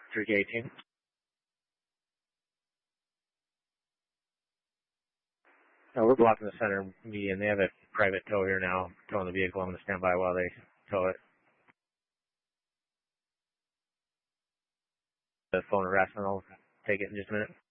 3K18. We're blocking the center median. They have a private tow here now, towing the vehicle. I'm going to stand by while they tow it. The phone harassment, I'll take it in just a minute.